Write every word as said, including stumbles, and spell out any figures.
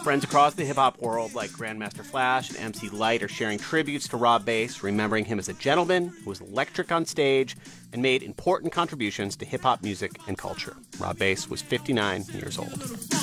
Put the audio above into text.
Friends across the hip-hop world like Grandmaster Flash and M C Lyte are sharing tributes to Rob Base, remembering him as a gentleman who was electric on stage and made important contributions to hip-hop music and culture. Rob Base was fifty-nine years old.